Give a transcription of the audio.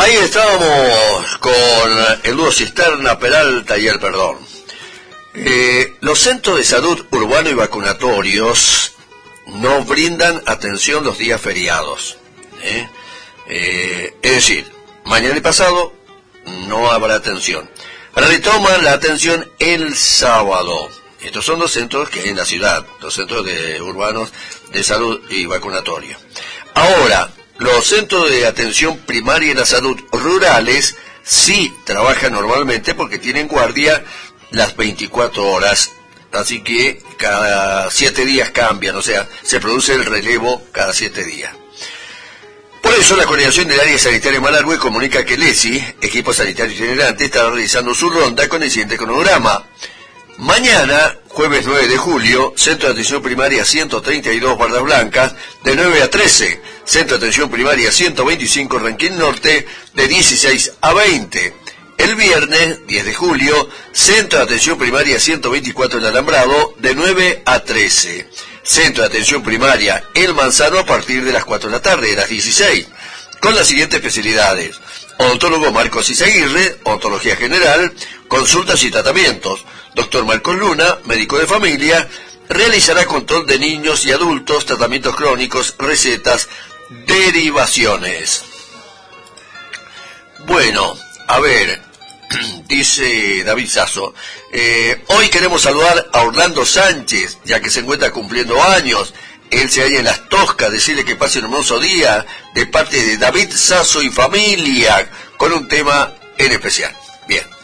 Ahí estábamos con el dúo Cisterna, Peralta y El Perdón. Los centros de salud urbano y vacunatorios no brindan atención los días feriados. Es decir, mañana y pasado no habrá atención. Retoman la atención el sábado. Estos son los centros que hay en la ciudad, los centros urbanos de salud y vacunatorio. Ahora, los centros de atención primaria y la salud rurales sí trabajan normalmente porque tienen guardia las 24 horas, así que cada 7 días cambian, o sea, se produce el relevo cada 7 días. Por eso la coordinación del área sanitaria de Malargüe comunica que el ESI, equipo sanitario itinerante, está realizando su ronda con el siguiente cronograma. Mañana, jueves 9 de julio, Centro de Atención Primaria 132 Bardas Blancas, de 9 a 13. Centro de Atención Primaria 125 Ranquín Norte, de 16 a 20. El viernes, 10 de julio, Centro de Atención Primaria 124 El Alambrado, de 9 a 13. Centro de Atención Primaria El Manzano a partir de las 4 de la tarde, de las 16. Con las siguientes especialidades: odontólogo Marcos Izaguirre, odontología general, consultas y tratamientos. Doctor Marcos Luna, médico de familia, realizará control de niños y adultos, tratamientos crónicos, recetas, derivaciones. Bueno, a ver, dice David Sasso, hoy queremos saludar a Orlando Sánchez, ya que se encuentra cumpliendo años. Él se halla en Las Toscas, decirle que pase un hermoso día de parte de David Sasso y familia, con un tema en especial. Bien.